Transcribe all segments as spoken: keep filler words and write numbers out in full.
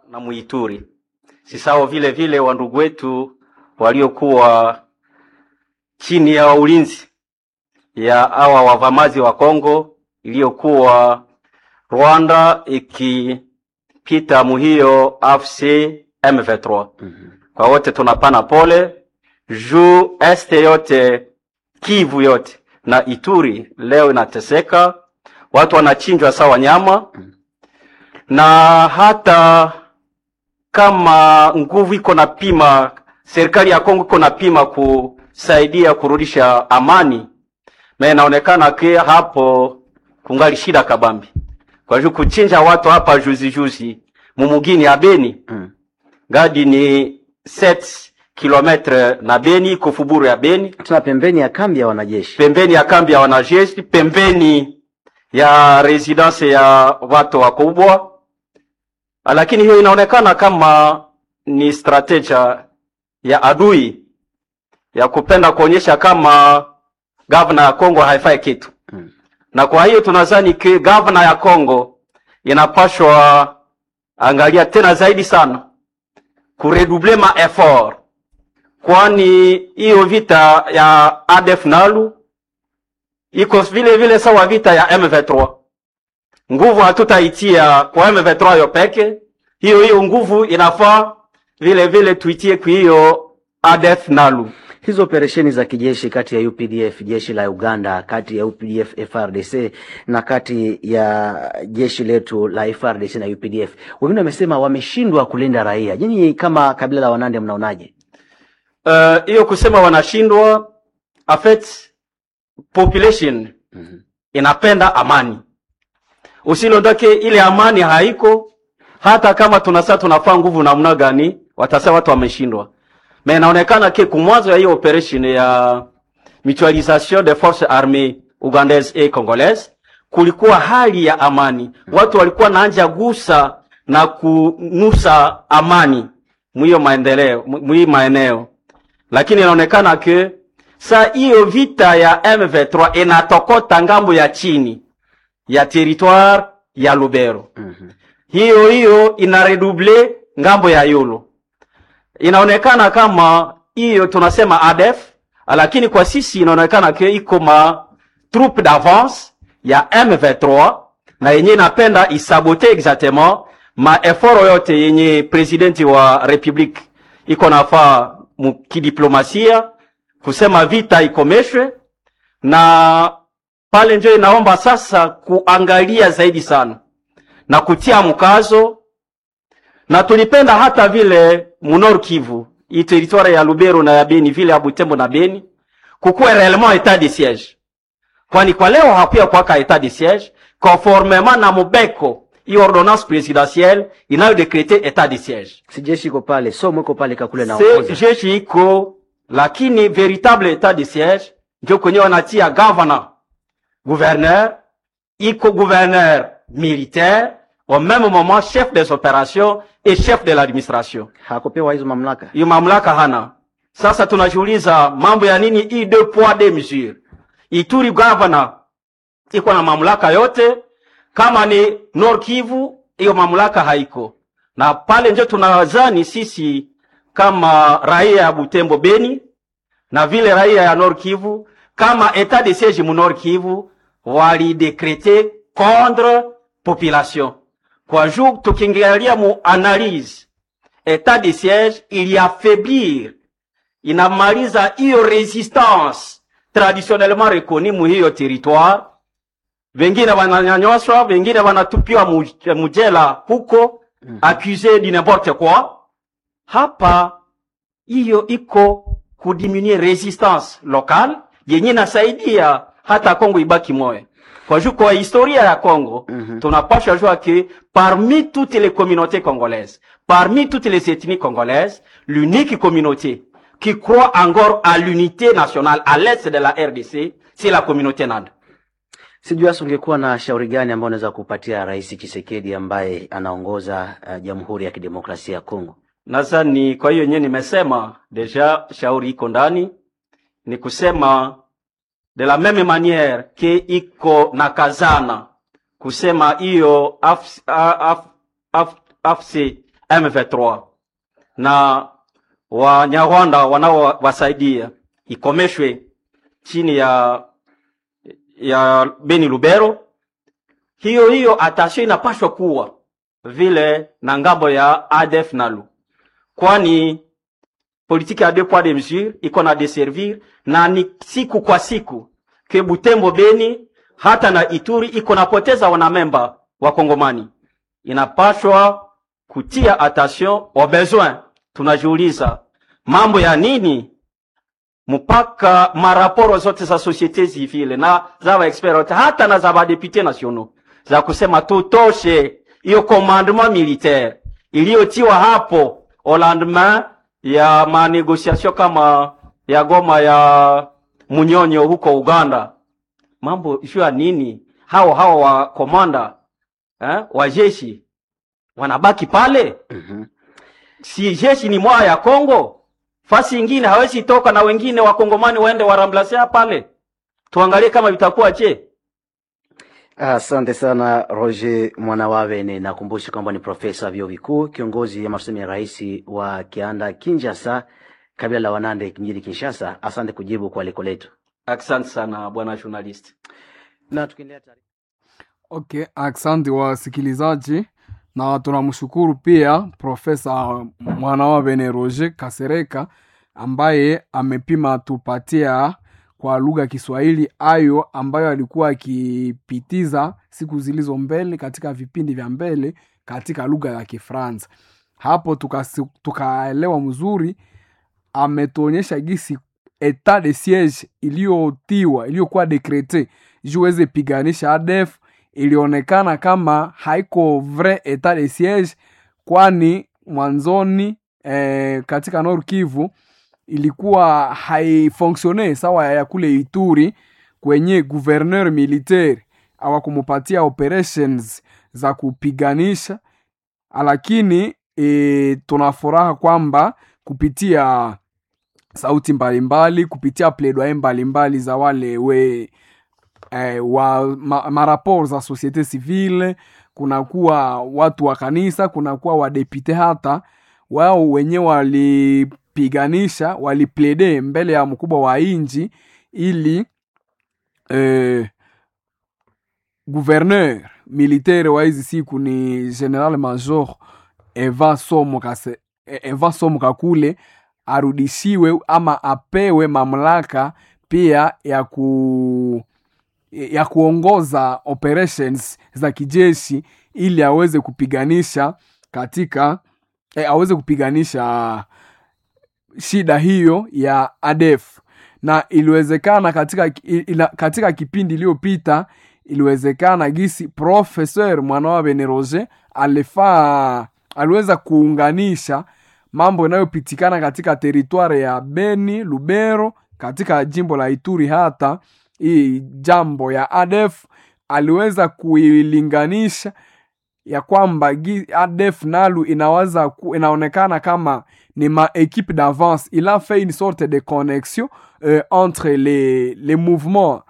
na Muituri. Sisao vile vile wa ndugu wetu waliokuwa chini ya ulinzi ya hawa wavamazi wa Kongo iliyokuwa Rwanda ikipita muhiyo A F C M vingt trois. Mm-hmm. Kwa wote tunapana pole juu este yote Kivu yote na Ituri leo inateseka, watu wanachinjwa sawa nyama. Mm-hmm. Na hata kama nguvu iko na pima, serikali ya Kongo iko na pima kusaidia kurudisha amani, na inaonekana kia hapo kungali shida kabambi. Kwa hiyo kuchinja watu hapa juzi juzi mumugini ya Beni, mm. gadi ni sept kilometre na Beni, kufuburu ya Beni. Tuna pembeni ya kambi ya wanajeshi. Pembeni ya kambi ya wanajeshi, pembeni ya residence ya watu wakubwa. Lakini hiyo inaonekana kama ni strategia ya adui ya kupenda kuonyesha kama governor ya Kongo haifai kitu. Hmm. Na kwa hiyo tunazani ki governor ya Kongo inapashwa angalia tena zaidi sana kuredouble ma effort, kwani hiyo vita ya A D F Nalu iko vile vile sawa vita ya M vingt trois. Nguvu hatutaitia kwa M vingt trois yo peke, hiyo hiyo nguvu inafaa vile vile tuitie kwa hiyo A D F Nalu. Hizo operesheni za kijeshi kati ya U P D F, jeshi la Uganda, kati ya U P D F F R D C na kati ya jeshi letu la F R D C na U P D F, wengine wamesema wameshindwa kulinda raia. Nyinyi kama kabila la Wanande mnaonaje? Uh, hiyo kusema wanashindwa, affect population. Mm-hmm. Inapenda amani. Usilondake ile amani haiko, hata kama tunasa tunafaa nguvu namna gani, watasema watu wameshindwa. Mais inaonekana ke kumwanzo ya hiyo operation ya mutualisation des forces armées ougandaises et congolaises kulikuwa hali ya amani. Watu walikuwa naanja gusa na kunusa amani mwiyo maendeleo, mwiyo maeneo. Lakini inaonekana ke sa hiyo vita ya M vingt trois inatokota ngambo ya chini ya territoire ya Lubero. Mm-hmm. Hiyo hiyo inaredouble ngambo ya Yolo. Inaonekana kama hiyo tunasema A D F, lakini kwa sisi inaonekana ke iko ma troupe d'avance ya M vingt trois, na yenye napenda isabote exactement ma effort yote yenye presidenti wa republique iko nafaa mukidiplomasia kusema vita ikomeshwe. Na pale njo inaomba sasa kuangalia zaidi sana na kutia mkazo. Na tulipenda hata vile Munor Kivu, i territoire ya Lubero na ya Beni, vile ya Butembo na Beni, kukuwe réellement état de siège. Kwani kwa leo hakuya kwa ka état de siège, conformément na Mobeko, i ordonnance présidentielle, inayo décréter état de siège. Si jeshi iko pale, somo iko pale kakule na ongoza. Si jeshi iko, lakini véritable état de siège, njo kwenye wanatia governor, gouverneur, iko gouverneur militaire, au même moment chef des opérations et chef de l'administration. Hakupewa hizo mamlaka. Hiyo mamlaka hana. Sasa tunajiuliza mambo ya nini hii deux poids deux mesures. Ituri governor iko na mamlaka yote, kama ni Nord Kivu hiyo mamlaka haiko. Na pale ndio tunawazani sisi kama raia ya Butembo Beni na vile raia ya Nord Kivu, kama état de siège mu Nord Kivu wali décréter contre population. Kwa juu tukiangalia mu analyse, état de siège ili affaiblir, inamaliza hiyo resistance traditionnellement reconnue mu hiyo territoire. Wengine wananyanyaswa, wengine wanatupiwa mujela huko, mm-hmm. accusé de n'importe quoi. Hapa hiyo iko kudiminuer resistance locale yenye nasaidia hata Kongo ibaki moyo. Kwa juu kwa historia ya Kongo, mm-hmm. tunapasha jua que parmi toutes les communautés congolaises, parmi toutes les ethnies congolaises, l'unique communauté qui croit encore à l'unité nationale à l'est de la R D C, c'est la communauté Nanda. Sijua ungekuwa na shauri gani ambao unaweza kupatia Rais Tshisekedi ambaye anaongoza uh, Jamhuri ya Kidemokrasia ya Kongo? Nadhani kwa hiyo yenyewe nimesema deja shauri iko ndani, ni kusema de la même manière que iko nakazana kusema hiyo A F C M ishirini na tatu na Wanyarwanda wanaowasaidia ikomeshwe chini ya ya Beni Lubero. Hiyo hiyo atashe inapashwa kuwa vile na ngambo ya A D F Nalu, kwani politiki ya deux poids deux mesures iko na deservir na ni siku kwa siku ke Butembo, Beni hata na Ituri iko napoteza wanamemba wa Kongomani. Inapashwa kutia attention au besoin. Tunajiuliza mambo ya nini mpaka maraporo zote za societe civile na za expert hata na za députés nationaux za kusema tutoshe hiyo commandement militaire iliyotiwa hapo au lendemain ya manegociation kama ya Goma ya Munyonyo huko Uganda. Mambo issue ya nini? Hao hao wa komanda eh, wa jeshi wanabaki pale. Mm-hmm. Si jeshi ni moja ya Kongo, fasi ingine hawezi toka na wengine wa Kongomani waende waramblase pale. Tuangalie kama vitakuwa je. Asante sana Roger Mwanawabene. Nakumbusha kwamba ni profesa vyuo vikuu, kiongozi ya masomo ya rais wa Kianda Kinshasa, kabila la Wanande mjini Kinshasa. Asante kujibu kwa liko letu. Asante sana bwana journalist. Na tukiendelea taarifa. Okay, asante wasikilizaji, na tunamshukuru pia profesa Mwanawabene Roger Kasereka ambaye amepima tupatia kwa lugha Kiswahili ayo ambayo alikuwa akipitiza siku zilizo mbele katika vipindi vya mbele katika lugha ya Kifaransa. Hapo tukaelewa tuka mzuri, ametuonyesha gisi etat de siege iliyotiwa iliyokuwa decrete juweze piganisha A D F ilionekana kama haiko vrai etat de siege, kwani mwanzoni eh, katika Nord Kivu ilikuwa haifonksione sawa ya kule Ituri kwenye gouverneur militaire hawakumupatia operations za kupiganisha, lakini e, tunafuraha kwamba kupitia sauti mbalimbali, kupitia plaidoyer mbalimbali za wale we e, wa ma, marapor za societe civile, kunakuwa watu wa kanisa, kunakuwa wadepite, hata wao wenyewe wali piganisha, waliplede mbele ya mkubwa wa inji ili eh, gouverneur militaire wa hizi siku ni General Major Eva Somo Kase, Eva Somo Kakule arudishiwe ama apewe mamlaka pia ya ku ya kuongoza operations za kijeshi ili aweze kupiganisha katika eh, aweze kupiganisha shida hiyo ya A D F. Na iliwezekana katika ila, katika kipindi iliyopita iliwezekana gisi professeur Mwanawabene Roger alifaa aliweza kuunganisha mambo yanayopitikana katika teritware ya Beni, Lubero, katika jimbo la Ituri, hata hii jambo ya A D F aliweza kuilinganisha ya kwamba A D F Nalu inawaza ku, inaonekana kama ni ma équipe d'avance. Il a fait une sorte de connexion euh, entre les, les mouvements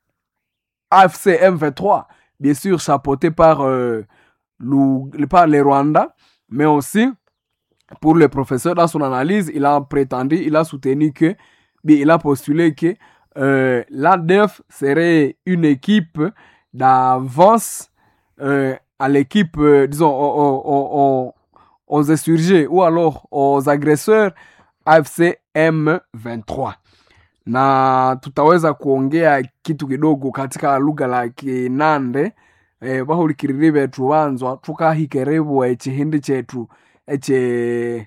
A F C M vingt-trois, bien sûr chapeauté par, euh, le, par les Rwandais, mais aussi pour le professeur dans son analyse, il a prétendu, il a soutenu que, bien, il a postulé que euh, l'A D F serait une équipe d'avance euh, à l'équipe, euh, disons, aux, aux, aux, aux insurgés ou alors aux agresseurs A F C M vingt-trois. Na tutaweza kuongea kitu kidogo katika lugha la Kinande eh, bahulikiriri betu wanzwa tukahikerebu ekihindi chetu eche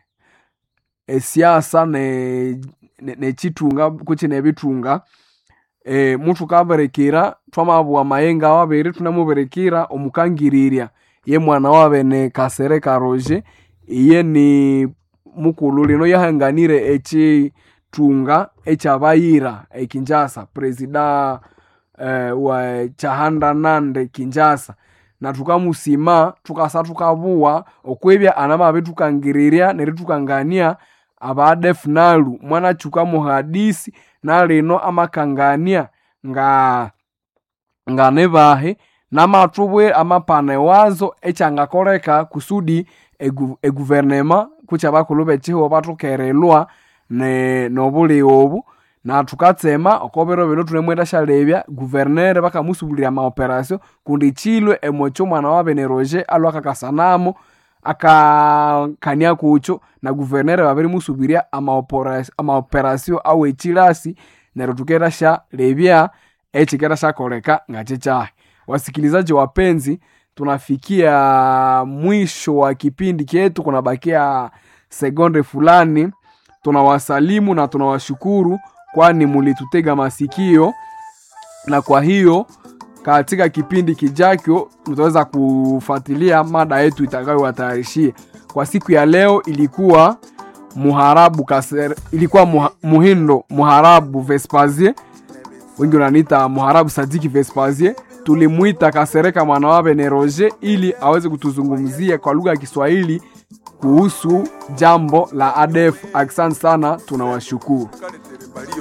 esiasa ne ne, ne chitunga kuchi ne bitunga eh, mutu kaberekira twamabwa mayenga wabere tunamuberekira omukangiriria ye Mwanawabene Kasereka Roger. Iye ni mukulu lino yahanganire echi tunga echabayira ekinjasa presida eh, wa chahanda nande Kinjasa, na tukamusima tukasa tukabuwa okwebya anamabe tukangiriria neri tukangania aba A D F Nalu mwana chuka muhadisi na leno amakangania nga nga nebahe namatubwe amapane wazo echangakoleka kusudi egu, eguvernema kucha bakulu bechiho batukerelwa ne nobuli obu na tukatsema okobero belo tunemwenda shalebya guvernere bakamusubulira ma operation kundi chilwe emocho mwana wa Bene Roger alwaka kasanamo aka kania kucho na guvernere babiri musubiria ama operation ama operation awe chilasi nero tukera sha lebya echikera sha koleka ngachecha. Wasikilizaji wapenzi, tunafikia mwisho wa kipindi chetu, kuna bakia sekunde fulani. Tunawasalimu na tunawashukuru kwani mulitutega masikio, na kwa hiyo katika kipindi kijacho mtaweza kufuatilia mada yetu itakayowatayarishia. Kwa siku ya leo ilikuwa Muharabu Kasere, ilikuwa muha, Muhindo Muharabu Vespasier, wengi wananiita Muharabu Sadiki Vespasier. Tulimuita Kasereka mwana wa Bene Roger ili aweze kutuzungumzia kwa lugha ya Kiswahili kuhusu jambo la A D F. Asante sana, tunawashukuru.